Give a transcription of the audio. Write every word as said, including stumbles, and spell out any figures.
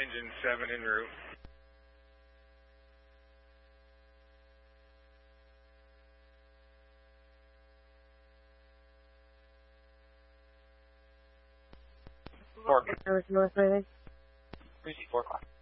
Engine seven en route. Four. North North Mayday. Three four o'clock.